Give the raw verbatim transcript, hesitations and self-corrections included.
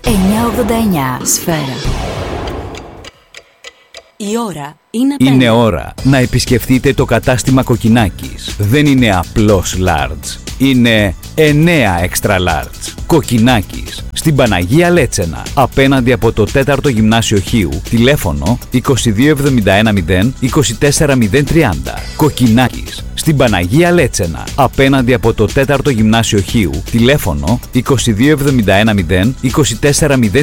εννιακόσια ογδόντα εννιά Σφαίρα. Η ώρα είναι πέντε. Είναι ώρα να επισκεφτείτε το κατάστημα Κοκκινάκης. Δεν είναι απλώς large. Είναι εννέα extra large. Κοκκινάκης. Στην Παναγία Λέτσενα. Απέναντι από το τέταρτο Γυμνάσιο Χίου. Τηλέφωνο είκοσι δύο εβδομήντα ένα μηδέν είκοσι τέσσερα μηδέν τριάντα. Κοκκινάκης. Στην Παναγία Λέτσενα. Απέναντι από το τέταρτο Γυμνάσιο Χίου. Τηλέφωνο είκοσι δύο εβδομήντα ένα μηδέν είκοσι τέσσερα μηδέν